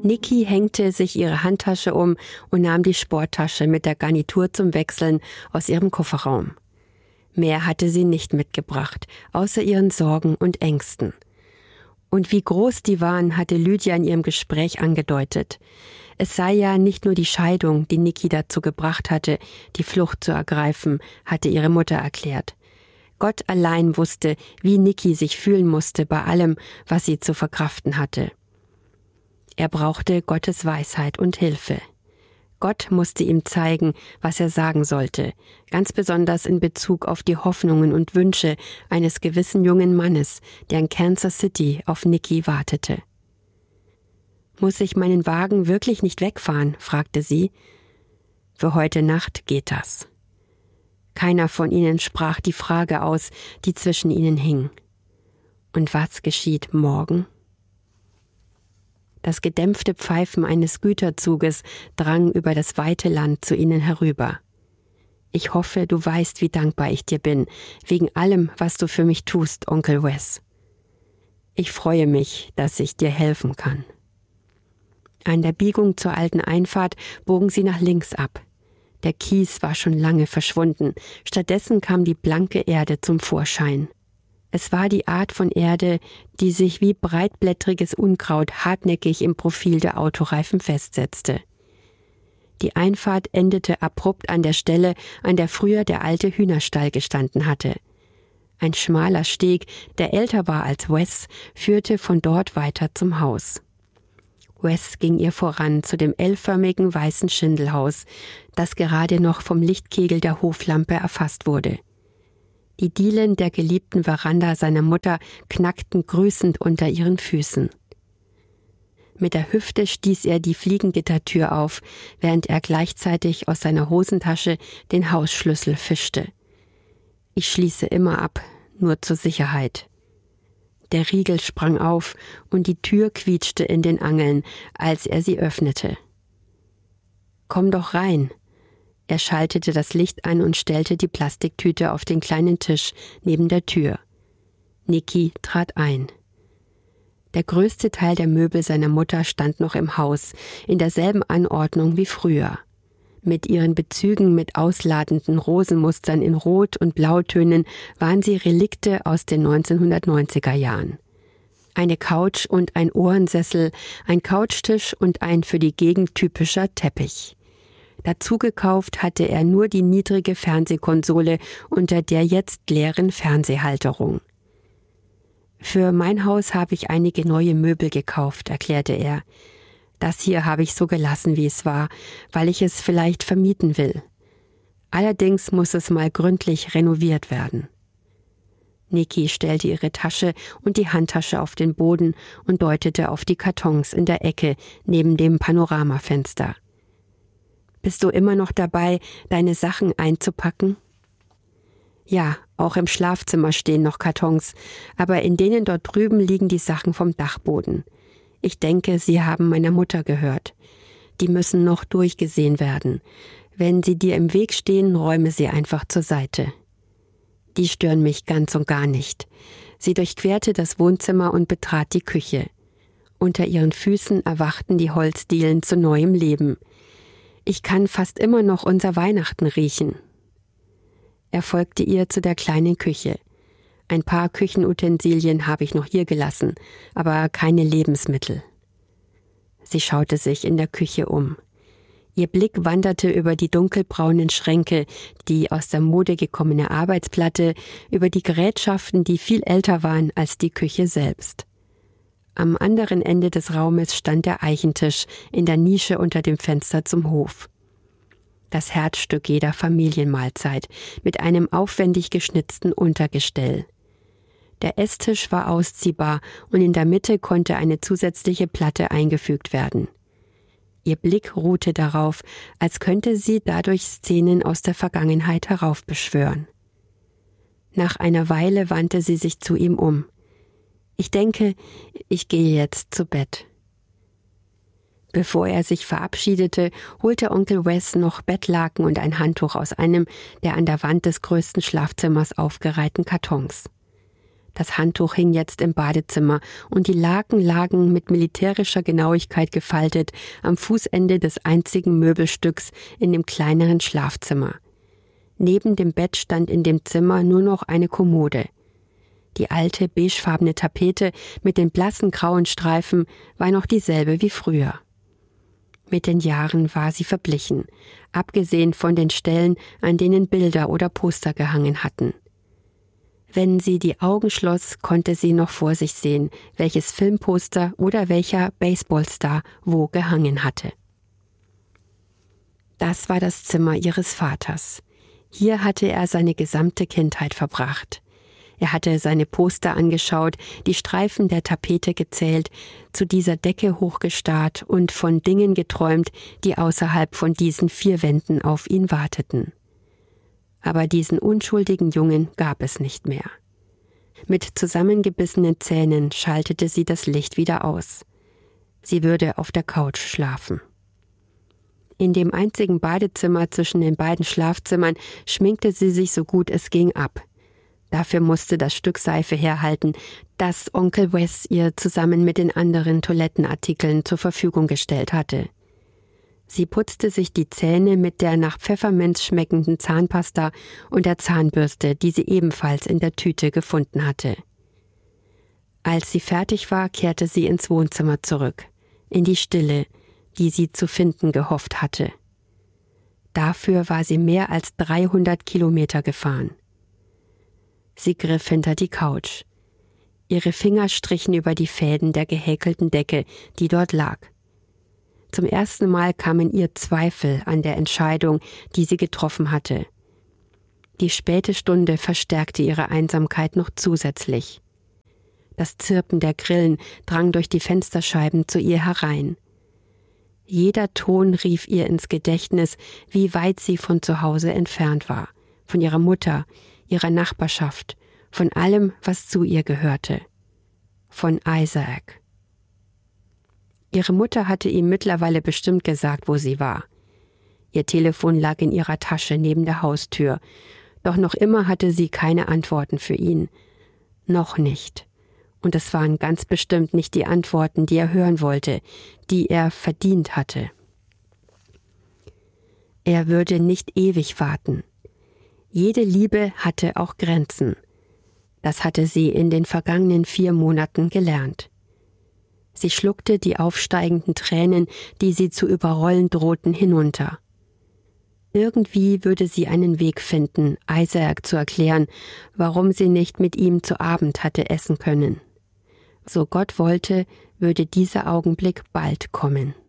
Nikki hängte sich ihre Handtasche um und nahm die Sporttasche mit der Garnitur zum Wechseln aus ihrem Kofferraum. Mehr hatte sie nicht mitgebracht, außer ihren Sorgen und Ängsten. Und wie groß die waren, hatte Lydia in ihrem Gespräch angedeutet. Es sei ja nicht nur die Scheidung, die Nikki dazu gebracht hatte, die Flucht zu ergreifen, hatte ihre Mutter erklärt. Gott allein wusste, wie Nikki sich fühlen musste bei allem, was sie zu verkraften hatte. Er brauchte Gottes Weisheit und Hilfe. Gott musste ihm zeigen, was er sagen sollte, ganz besonders in Bezug auf die Hoffnungen und Wünsche eines gewissen jungen Mannes, der in Kansas City auf Nikki wartete. »Muss ich meinen Wagen wirklich nicht wegfahren?« fragte sie. »Für heute Nacht geht das.« Keiner von ihnen sprach die Frage aus, die zwischen ihnen hing. Und was geschieht morgen? Das gedämpfte Pfeifen eines Güterzuges drang über das weite Land zu ihnen herüber. »Ich hoffe, du weißt, wie dankbar ich dir bin, wegen allem, was du für mich tust, Onkel Wes. Ich freue mich, dass ich dir helfen kann.« An der Biegung zur alten Einfahrt bogen sie nach links ab. Der Kies war schon lange verschwunden, stattdessen kam die blanke Erde zum Vorschein. Es war die Art von Erde, die sich wie breitblättriges Unkraut hartnäckig im Profil der Autoreifen festsetzte. Die Einfahrt endete abrupt an der Stelle, an der früher der alte Hühnerstall gestanden hatte. Ein schmaler Steg, der älter war als Wes, führte von dort weiter zum Haus. Wes ging ihr voran zu dem L-förmigen weißen Schindelhaus, das gerade noch vom Lichtkegel der Hoflampe erfasst wurde. Die Dielen der geliebten Veranda seiner Mutter knackten grüßend unter ihren Füßen. Mit der Hüfte stieß er die Fliegengittertür auf, während er gleichzeitig aus seiner Hosentasche den Hausschlüssel fischte. »Ich schließe immer ab, nur zur Sicherheit.« Der Riegel sprang auf und die Tür quietschte in den Angeln, als er sie öffnete. »Komm doch rein!« Er schaltete das Licht an und stellte die Plastiktüte auf den kleinen Tisch neben der Tür. Nikki trat ein. Der größte Teil der Möbel seiner Mutter stand noch im Haus, in derselben Anordnung wie früher. Mit ihren Bezügen mit ausladenden Rosenmustern in Rot- und Blautönen waren sie Relikte aus den 1990er Jahren. Eine Couch und ein Ohrensessel, ein Couchtisch und ein für die Gegend typischer Teppich. Dazu gekauft hatte er nur die niedrige Fernsehkonsole unter der jetzt leeren Fernsehhalterung. »Für mein Haus habe ich einige neue Möbel gekauft«, erklärte er. »Das hier habe ich so gelassen, wie es war, weil ich es vielleicht vermieten will. Allerdings muss es mal gründlich renoviert werden.« Nikki stellte ihre Tasche und die Handtasche auf den Boden und deutete auf die Kartons in der Ecke neben dem Panoramafenster. »Bist du immer noch dabei, deine Sachen einzupacken?« »Ja, auch im Schlafzimmer stehen noch Kartons, aber in denen dort drüben liegen die Sachen vom Dachboden. Ich denke, sie haben meiner Mutter gehört. Die müssen noch durchgesehen werden. Wenn sie dir im Weg stehen, räume sie einfach zur Seite.« Die stören mich ganz und gar nicht. Sie durchquerte das Wohnzimmer und betrat die Küche. Unter ihren Füßen erwachten die Holzdielen zu neuem Leben. »Ich kann fast immer noch unser Weihnachten riechen.« Er folgte ihr zu der kleinen Küche. »Ein paar Küchenutensilien habe ich noch hier gelassen, aber keine Lebensmittel.« Sie schaute sich in der Küche um. Ihr Blick wanderte über die dunkelbraunen Schränke, die aus der Mode gekommene Arbeitsplatte, über die Gerätschaften, die viel älter waren als die Küche selbst. Am anderen Ende des Raumes stand der Eichentisch in der Nische unter dem Fenster zum Hof. Das Herzstück jeder Familienmahlzeit mit einem aufwendig geschnitzten Untergestell. Der Esstisch war ausziehbar und in der Mitte konnte eine zusätzliche Platte eingefügt werden. Ihr Blick ruhte darauf, als könnte sie dadurch Szenen aus der Vergangenheit heraufbeschwören. Nach einer Weile wandte sie sich zu ihm um. »Ich denke, ich gehe jetzt zu Bett.« Bevor er sich verabschiedete, holte Onkel Wes noch Bettlaken und ein Handtuch aus einem der an der Wand des größten Schlafzimmers aufgereihten Kartons. Das Handtuch hing jetzt im Badezimmer und die Laken lagen mit militärischer Genauigkeit gefaltet am Fußende des einzigen Möbelstücks in dem kleineren Schlafzimmer. Neben dem Bett stand in dem Zimmer nur noch eine Kommode. Die alte beigefarbene Tapete mit den blassen grauen Streifen war noch dieselbe wie früher. Mit den Jahren war sie verblichen, abgesehen von den Stellen, an denen Bilder oder Poster gehangen hatten. Wenn sie die Augen schloss, konnte sie noch vor sich sehen, welches Filmposter oder welcher Baseballstar wo gehangen hatte. Das war das Zimmer ihres Vaters. Hier hatte er seine gesamte Kindheit verbracht. Er hatte seine Poster angeschaut, die Streifen der Tapete gezählt, zu dieser Decke hochgestarrt und von Dingen geträumt, die außerhalb von diesen 4 Wänden auf ihn warteten. Aber diesen unschuldigen Jungen gab es nicht mehr. Mit zusammengebissenen Zähnen schaltete sie das Licht wieder aus. Sie würde auf der Couch schlafen. In dem einzigen Badezimmer zwischen den beiden Schlafzimmern schminkte sie sich so gut es ging ab. Dafür musste das Stück Seife herhalten, das Onkel Wes ihr zusammen mit den anderen Toilettenartikeln zur Verfügung gestellt hatte. Sie putzte sich die Zähne mit der nach Pfefferminz schmeckenden Zahnpasta und der Zahnbürste, die sie ebenfalls in der Tüte gefunden hatte. Als sie fertig war, kehrte sie ins Wohnzimmer zurück, in die Stille, die sie zu finden gehofft hatte. Dafür war sie mehr als 300 Kilometer gefahren. Sie griff hinter die Couch. Ihre Finger strichen über die Fäden der gehäkelten Decke, die dort lag. Zum ersten Mal kamen ihr Zweifel an der Entscheidung, die sie getroffen hatte. Die späte Stunde verstärkte ihre Einsamkeit noch zusätzlich. Das Zirpen der Grillen drang durch die Fensterscheiben zu ihr herein. Jeder Ton rief ihr ins Gedächtnis, wie weit sie von zu Hause entfernt war, von ihrer Mutter, ihrer Nachbarschaft, von allem, was zu ihr gehörte. Von Isaac. Ihre Mutter hatte ihm mittlerweile bestimmt gesagt, wo sie war. Ihr Telefon lag in ihrer Tasche neben der Haustür, doch noch immer hatte sie keine Antworten für ihn. Noch nicht. Und es waren ganz bestimmt nicht die Antworten, die er hören wollte, die er verdient hatte. Er würde nicht ewig warten. Jede Liebe hatte auch Grenzen. Das hatte sie in den vergangenen 4 Monaten gelernt. Sie schluckte die aufsteigenden Tränen, die sie zu überrollen drohten, hinunter. Irgendwie würde sie einen Weg finden, Isaac zu erklären, warum sie nicht mit ihm zu Abend hatte essen können. So Gott wollte, würde dieser Augenblick bald kommen.